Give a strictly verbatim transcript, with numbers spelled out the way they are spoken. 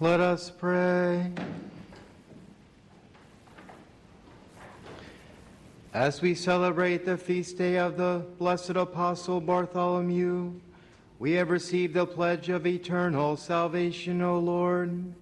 Let us pray. As we celebrate the feast day of the blessed Apostle Bartholomew, we have received the pledge of eternal salvation, O Lord.